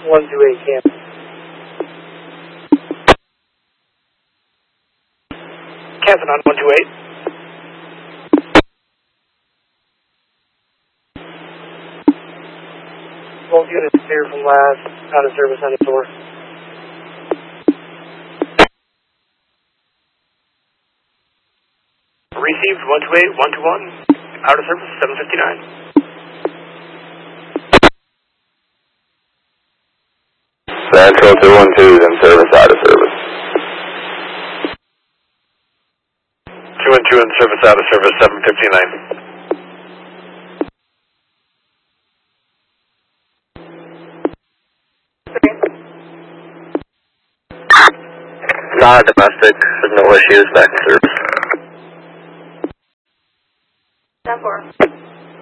128 camp. Captain on 128. Both units clear from last, out of service on the door. Received 128, 121, out of service 759. Central 212 is in service, out of service. 212 in service, out of service 759. Not domestic, there's no issues, back in service. 10-4.